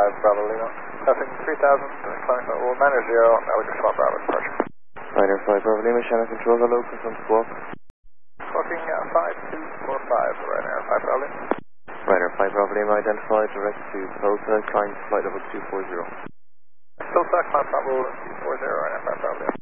Bravo Lima. Passing 3000, climbing flight level 90, Alligator Swamp Bravo departure. Ryder 5 Bravo Lima, Shannon Control, hello, confirm squawk. Squawking 5245, right air 5 Bravo Lima. Ryder 5 Bravo Lima, identified, direct to Tulsa, climb to flight level 240. Tulsa, climb flight level 240, right air 5 Bravo Lima.